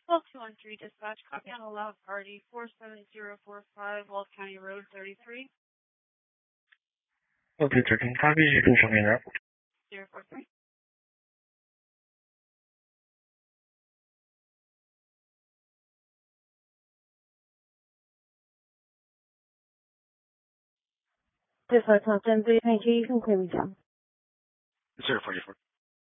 12-213 dispatch, copy on a loud party, 47045 Walt County Road 33. Okay, 13 copy, you can show me that. 043. Dispatch Compton 3, thank you. You can clear me down. 044.